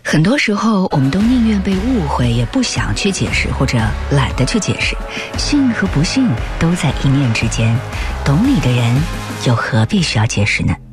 很多时候我们都宁愿被误会，也不想去解释，或者懒得去解释。信和不信都在一念之间，懂你的人又何必需要解释呢？